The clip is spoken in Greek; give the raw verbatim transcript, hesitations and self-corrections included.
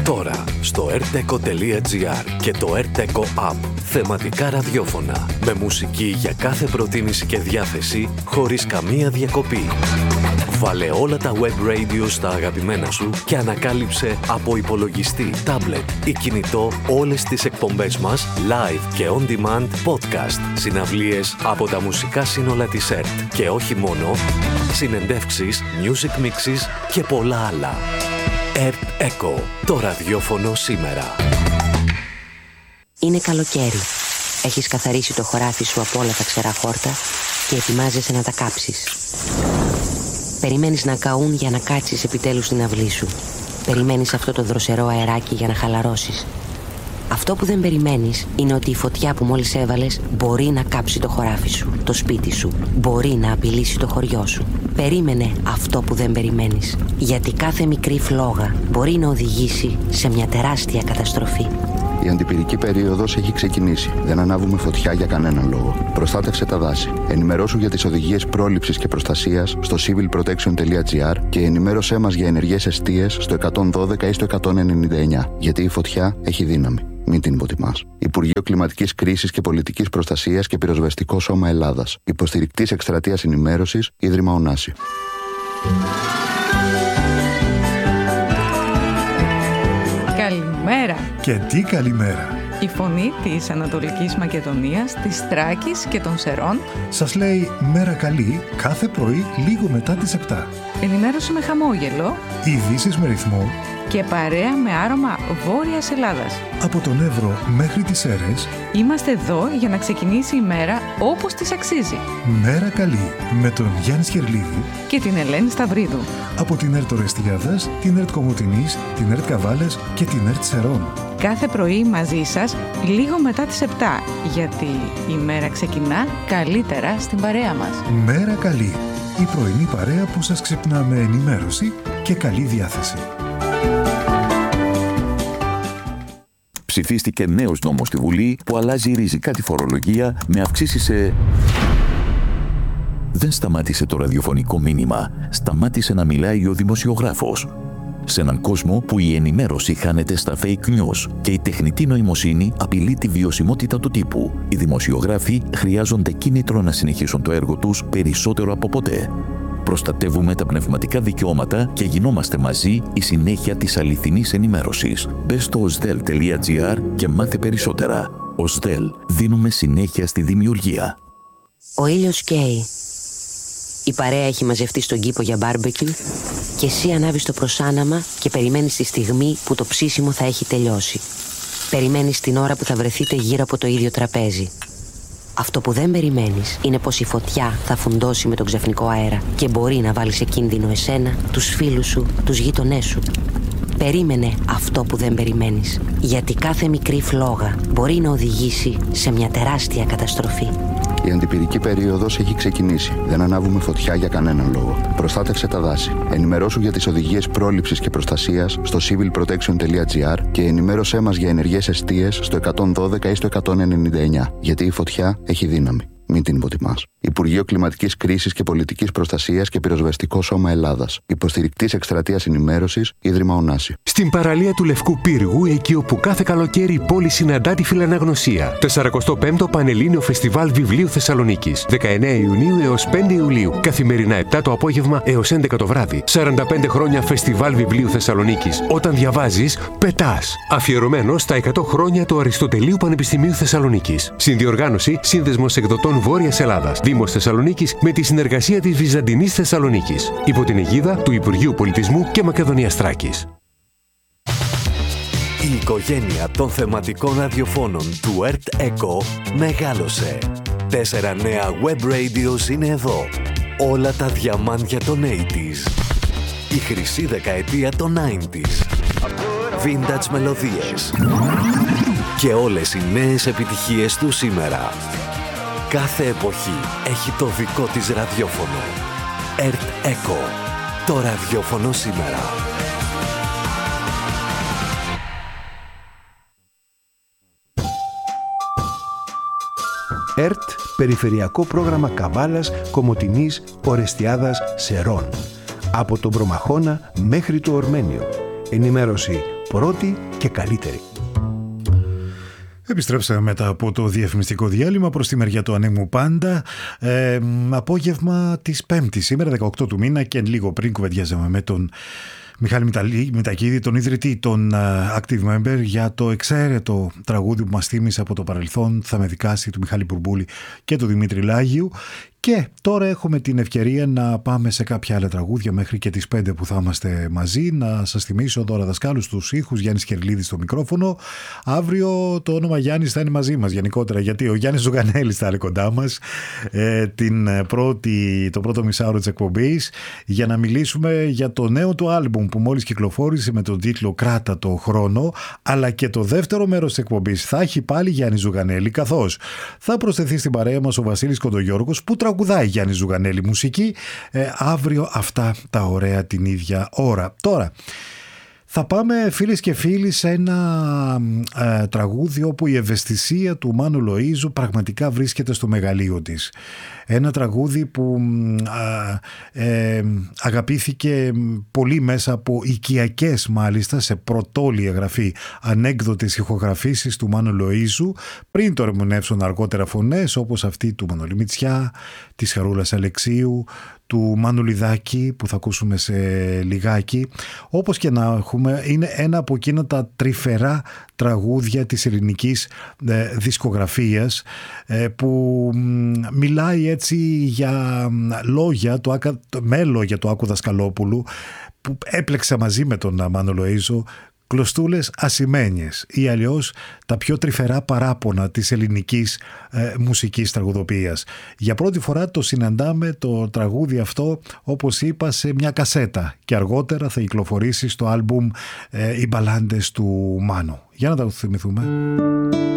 Τώρα στο ερτεκο τελεία τζι άρ και το ερτεκο App. Θεματικά ραδιόφωνα με μουσική για κάθε προτίμηση και διάθεση χωρίς καμία διακοπή. Βάλε όλα τα web radio στα αγαπημένα σου και ανακάλυψε από υπολογιστή, τάμπλετ ή κινητό όλες τις εκπομπές μας live και on demand podcast, συναυλίες από τα μουσικά σύνολα της ΕΡΤ και όχι μόνο, συνεντεύξεις, music mixes και πολλά άλλα. ερτεκο, το ραδιόφωνο σήμερα. Είναι καλοκαίρι. Έχεις καθαρίσει το χωράφι σου από όλα τα ξερά χόρτα και ετοιμάζεσαι να τα κάψεις. Περιμένεις να καούν για να κάτσεις επιτέλους στην αυλή σου. Περιμένεις αυτό το δροσερό αεράκι για να χαλαρώσεις. Αυτό που δεν περιμένεις είναι ότι η φωτιά που μόλις έβαλες μπορεί να κάψει το χωράφι σου, το σπίτι σου. Μπορεί να απειλήσει το χωριό σου. Περίμενε αυτό που δεν περιμένεις. Γιατί κάθε μικρή φλόγα μπορεί να οδηγήσει σε μια τεράστια καταστροφή. Η αντιπυρική περίοδος έχει ξεκινήσει. Δεν ανάβουμε φωτιά για κανέναν λόγο. Προστάτευσε τα δάση. Ενημερώσου για τις οδηγίες πρόληψης και προστασίας στο civil protection τελεία τζι άρ και ενημέρωσέ μας για ενεργές εστίες στο εκατόν δώδεκα ή στο εκατόν ενενήντα εννιά. Γιατί η φωτιά έχει δύναμη. Μην την υποτιμάς. Υπουργείο Κλιματικής Κρίσης και Πολιτικής Προστασίας και Πυροσβεστικό Σώμα Ελλάδας. Υποστηρικτής Εκστρατείας Ενημέρωσης, Ίδρυμα Ωνάση. Καλημέρα. Και τι καλημέρα. Η φωνή της Ανατολικής Μακεδονίας, της Θράκης και των Σερών σας λέει μέρα καλή κάθε πρωί λίγο μετά τις επτά. Ενημέρωση με χαμόγελο, ειδήσεις με ρυθμό και παρέα με άρωμα Βόρειας Ελλάδας. Από τον Εύρο μέχρι τις Σέρρες είμαστε εδώ για να ξεκινήσει η μέρα όπως της αξίζει. Μέρα καλή με τον Γιάννη Σχερλίδη και την Ελένη Σταυρίδου. Από την ΕΡΤ Ορεστιάδας, την ΕΡΤ Κομοτηνής, την ΕΡΤ Καβάλες και την ΕΡΤ Σερών. Κάθε πρωί μαζί σας λίγο μετά τις επτά, γιατί η μέρα ξεκινά καλύτερα στην παρέα μας. Μέρα καλή, η πρωινή παρέα που σας ξυπνά με ενημέρωση και καλή διάθεση. Ψηφίστηκε νέος νόμος στη Βουλή που αλλάζει ριζικά τη φορολογία με αυξήσεις σε... Δεν σταμάτησε το ραδιοφωνικό μήνυμα, σταμάτησε να μιλάει ο δημοσιογράφος. Σε έναν κόσμο που η ενημέρωση χάνεται στα fake news και η τεχνητή νοημοσύνη απειλεί τη βιωσιμότητα του τύπου, οι δημοσιογράφοι χρειάζονται κίνητρο να συνεχίσουν το έργο τους περισσότερο από ποτέ. Προστατεύουμε τα πνευματικά δικαιώματα και γινόμαστε μαζί η συνέχεια της αληθινής ενημέρωσης. Μπες στο οσδέλ τελεία τζι άρ και μάθε περισσότερα. οσδέλ, δίνουμε συνέχεια στη δημιουργία. Ο ήλιος καίει. Η παρέα έχει μαζευτεί στον κήπο για μπάρμπεκιου και εσύ ανάβεις το προσάναμα και περιμένεις τη στιγμή που το ψήσιμο θα έχει τελειώσει. Περιμένεις την ώρα που θα βρεθείτε γύρω από το ίδιο τραπέζι. Αυτό που δεν περιμένεις είναι πως η φωτιά θα φουντώσει με τον ξαφνικό αέρα και μπορεί να βάλει σε κίνδυνο εσένα, τους φίλους σου, τους γείτονές σου. Περίμενε αυτό που δεν περιμένεις, γιατί κάθε μικρή φλόγα μπορεί να οδηγήσει σε μια τεράστια καταστροφή. Η αντιπυρική περίοδος έχει ξεκινήσει. Δεν ανάβουμε φωτιά για κανέναν λόγο. Προστάτευσε τα δάση. Ενημερώσου για τις οδηγίες πρόληψης και προστασίας στο civil protection τελεία τζι άρ και ενημέρωσέ μας για ενεργές εστίες στο εκατόν δώδεκα ή στο εκατόν ενενήντα εννιά. Γιατί η φωτιά έχει δύναμη. Μην την υποτιμάς. Υπουργείο Κλιματικής Κρίσης και Πολιτικής Προστασίας και Πυροσβεστικό Σώμα Ελλάδας. Υποστηρικτής Εκστρατείας Ενημέρωσης, Ίδρυμα Ωνάση. Στην παραλία του Λευκού Πύργου, εκεί όπου κάθε καλοκαίρι η πόλη συναντά τη φιλαναγνωσία. το σαρακοστό πέμπτο Πανελλήνιο Φεστιβάλ Βιβλίου Θεσσαλονίκης. δεκαεννέα Ιουνίου έως πέντε Ιουλίου. Καθημερινά επτά το απόγευμα έως έντεκα το βράδυ. σαράντα πέντε χρόνια Φεστιβάλ Βιβλίου Θεσσαλονίκης. Όταν διαβάζεις, πετάς. Αφιερωμένο στα εκατό χρόνια του Αριστοτελείου Πανεπιστημίου Θεσσαλονίκης. Συνδιοργάνωση Σύνδεσμος Εκδοτών Βόρειας Ελλάδας. Δήμος Θεσσαλονίκης με τη συνεργασία της Βυζαντινής Θεσσαλονίκης. Υπό την αιγίδα του Υπουργείου Πολιτισμού και Μακεδονίας Θράκης. Η οικογένεια των θεματικών ραδιοφώνων του ερτεκο μεγάλωσε. Τέσσερα νέα web radios είναι εδώ. Όλα τα διαμάντια των ογδόντα. Η χρυσή δεκαετία των ενενήντα. Vintage μελωδίες. Και όλες οι νέες επιτυχίες του σήμερα. Κάθε εποχή έχει το δικό της ραδιόφωνο. ερτεκο. Το ραδιόφωνο σήμερα. ΕΡΤ, Περιφερειακό Πρόγραμμα Καβάλας, Κομοτηνής, Ορεστιάδας, Σερών. Από τον Προμαχώνα μέχρι το Ορμένιο. Ενημέρωση πρώτη και καλύτερη. Επιστρέψαμε μετά από το διαφημιστικό διάλειμμα προς τη μεριά του ανέμου πάντα. Ε, απόγευμα της Πέμπτης, σήμερα δεκαοκτώ του μήνα, και λίγο πριν κουβεντιάζαμε με τον Μιχάλη Μητακίδη, τον ιδρυτή των Active Member, για το εξαίρετο τραγούδι που μας θύμισε από το παρελθόν, «Θα με δικάσει», του Μιχάλη Μπουρμπούλη και του Δημήτρη Λάγιου. Και τώρα έχουμε την ευκαιρία να πάμε σε κάποια άλλα τραγούδια μέχρι και τις πέντε που θα είμαστε μαζί. Να σας θυμίσω, Δώρα Δασκάλου στους ήχους, Γιάννης Κερλίδης στο μικρόφωνο. Αύριο το όνομα Γιάννης θα είναι μαζί μας γενικότερα, γιατί ο Γιάννης Ζουγανέλης θα είναι κοντά μας ε, την πρώτη, το πρώτο μισάωρο της εκπομπής, για να μιλήσουμε για το νέο του άλμπουμ που μόλις κυκλοφόρησε με τον τίτλο «Κράτα το χρόνο», αλλά και το δεύτερο μέρος της εκπομπής θα έχει πάλι Γιάννη Ζουγανέλη, καθώς θα προσθεθεί στην παρέα μας ο Βασίλης Κοντογιώργος, που τραγουδάει Γιάννη Ζουγανέλη μουσική. Ε, αύριο αυτά τα ωραία την ίδια ώρα. Τώρα θα πάμε, φίλες και φίλοι, σε ένα ε, τραγούδι όπου η ευαισθησία του Μάνου Λοΐζου πραγματικά βρίσκεται στο μεγαλείο της. Ένα τραγούδι που ε, ε, αγαπήθηκε πολύ μέσα από οικιακές, μάλιστα, σε πρωτόλια γραφή, ανέκδοτες ηχογραφήσεις του Μάνου Λοΐζου, πριν το ερμηνεύσουν αργότερα φωνές όπως αυτή του Μανώλη Μητσιά, της Χαρούλας Αλεξίου, του Μάνου Λιδάκη, που θα ακούσουμε σε λιγάκι. Όπως και να έχουμε, είναι ένα από εκείνα τα τρυφερά τραγούδια της ελληνικής ε, δισκογραφίας, ε, που μιλάει έτσι για λόγια, το, με λόγια του Άκου Δασκαλόπουλου, που έπλεξε μαζί με τον Μάνο Λοΐζο, κλωστούλες ασημένιες, ή αλλιώς τα πιο τρυφερά παράπονα της ελληνικής ε, μουσικής τραγουδοποιίας. Για πρώτη φορά το συναντάμε το τραγούδι αυτό, όπως είπα, σε μια κασέτα, και αργότερα θα κυκλοφορήσει στο άλμπουμ ε, «Οι Μπαλάντες του Μάνου». Για να τα θυμηθούμε.